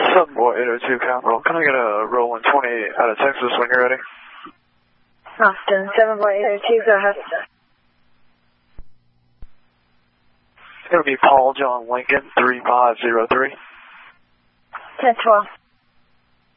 7 boy 802 Capital. Can I get a roll 128 out of Texas when you're ready? Austin, 7 boy 802, go ahead. It'll be Paul John Lincoln 3503. 10-12.